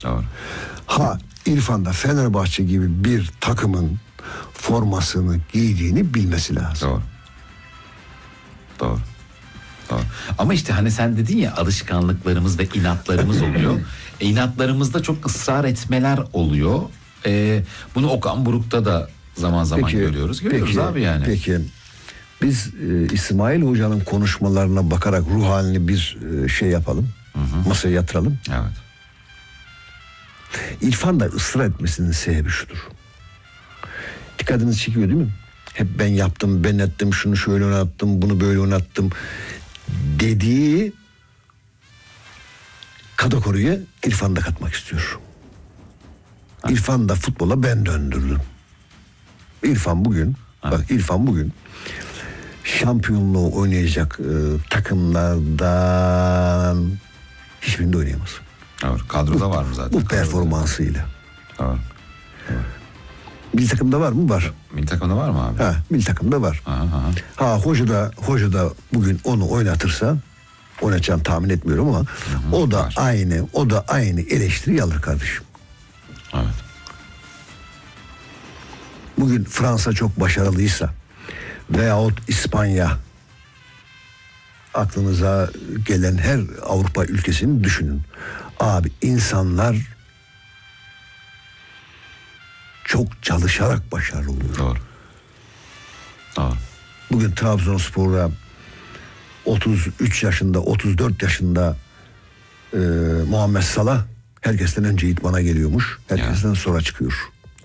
Doğru. Ha, İrfan da Fenerbahçe gibi bir takımın formasını giydiğini bilmesi lazım. Doğru. Doğru. Doğru. Ama işte hani sen dedin ya, alışkanlıklarımız ve inatlarımız oluyor. İnatlarımızda çok ısrar etmeler oluyor. Bunu Okan Buruk'ta da zaman zaman görüyoruz. Görüyoruz abi yani. Peki biz İsmail Hoca'nın konuşmalarına bakarak ruh halini bir şey yapalım. Masaya yatıralım. Evet. İrfan da ısrar etmesinin sebebi şudur. Dikkatinizi çekiyor değil mi? Hep ben yaptım, ben ettim, şunu şöyle oynattım, bunu böyle oynattım dediği kategoriye İrfan da katmak istiyor. İrfan da futbola ben döndürdüm. İrfan bugün şampiyonluğu oynayacak takımlardan hiçbirinde oynayamaz. Doğru. Kadroda var mı zaten? Bu performansıyla. Doğru. Milli takımda var mı? Var. Milli takımda var mı abi? Ha, milli takımda var. Ha, hoca da bugün onu oynatırsa, oynatacağını tahmin etmiyorum ama o da aynı eleştiri alır kardeşim. Evet. Bugün Fransa çok başarılıysa veyahut İspanya, aklınıza gelen her Avrupa ülkesini düşünün. Abi, insanlar çok çalışarak başarılı oluyor. Doğru. Doğru. Bugün Trabzonspor'da 33 yaşında, 34 yaşında Muhammed Salah herkesten önce idmana geliyormuş. Herkesten sonra çıkıyor.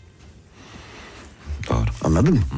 Doğru. Anladın mı?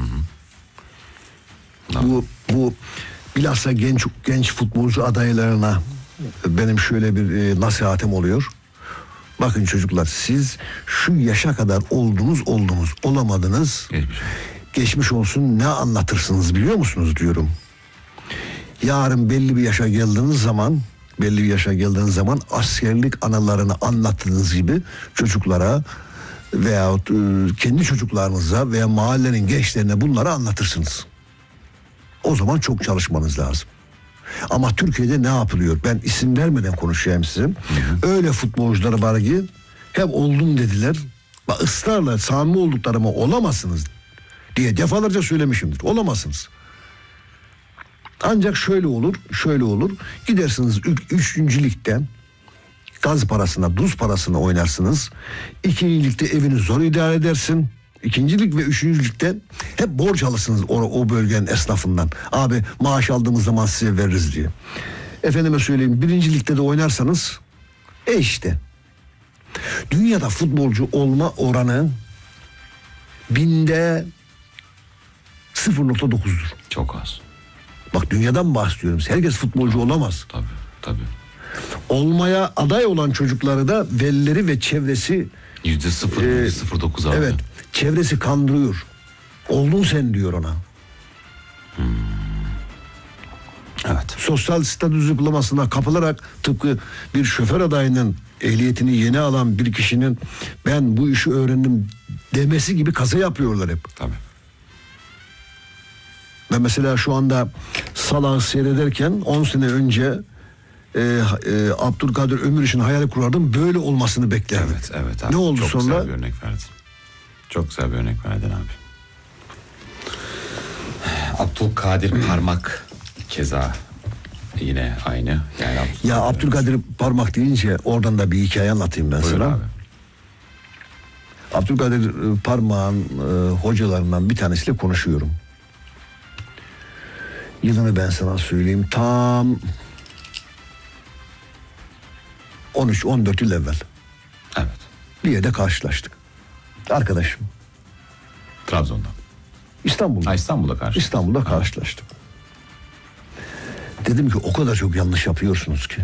Doğru. Bu bilhassa genç futbolcu adaylarına benim şöyle bir nasihatim oluyor. Bakın çocuklar, siz şu yaşa kadar oldunuz, olamadınız. Geçmiş olsun, ne anlatırsınız biliyor musunuz diyorum. Yarın belli bir yaşa geldiğiniz zaman askerlik anılarını anlattığınız gibi çocuklara veyahut kendi çocuklarınıza veya mahallenin gençlerine bunları anlatırsınız. O zaman çok çalışmanız lazım. Ama Türkiye'de ne yapılıyor? Ben isim vermeden konuşayım size. Öyle futbolcular var ki hep oldum dediler. Bak, ısrarla samimi olduklarıma olamazsınız diye defalarca söylemişimdir. Olamazsınız. Ancak şöyle olur. Gidersiniz 3. ligde gaz parasına, duz parasına oynarsınız. 2. ligde evini zor idare edersin. 2. lig ve 3. ligde hep borç alırsınız o bölgenin esnafından. Abi, maaş aldığımız zaman size veririz diye. Efendime söyleyeyim, 1. ligde de oynarsanız işte. Dünyada futbolcu olma oranı binde 0.9'dur. Çok az. Bak, dünyadan bahsediyorum. Herkes futbolcu olamaz. Tabii. Olmaya aday olan çocukları da velileri ve çevresi %0.09 abi. evet, çevresi kandırıyor. Oldun sen diyor ona. Evet. Sosyal statü diplomasına kapılarak, tıpkı bir şoför adayının ehliyetini yeni alan bir kişinin ben bu işi öğrendim demesi gibi kaza yapıyorlar hep. Tabii. Ben mesela şu anda Salah'ı seyrederken 10 sene önce Abdülkadir Ömür için hayal kurardım. Böyle olmasını beklerdim. Evet abi. Ne oldu çok sonra? Çok güzel bir örnek verdin. Çok güzel bir örnek verdin abi. Abdülkadir Parmak keza yine aynı. Yani Abdülkadir Parmak deyince oradan da bir hikaye anlatayım ben sana. Abi. Abdülkadir Parmak'ın hocalarından bir tanesiyle konuşuyorum. Yılını ben sana söyleyeyim. Tam 13-14 yıl evvel. Evet. Bir yerde karşılaştık. Arkadaşım. Trabzon'da. İstanbul'da. İstanbul'da karşılaştık. Dedim ki o kadar çok yanlış yapıyorsunuz ki.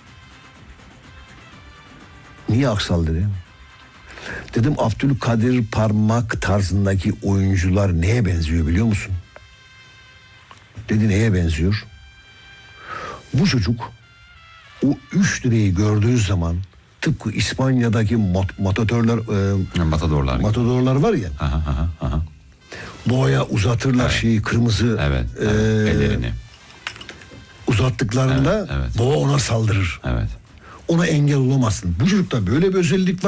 Niye Aksal dedim. Dedim Abdülkadir Parmak tarzındaki oyuncular neye benziyor biliyor musun? Dedi neye benziyor? Bu çocuk o 3 direği gördüğü zaman tıpkı İspanya'daki matadorlar var ya. Aha. Boğaya uzatırlar şeyi, kırmızı ellerini. Uzattıklarında boğa ona saldırır. Evet. ona engel olamazsın. Bu çocukta böyle bir özellik var.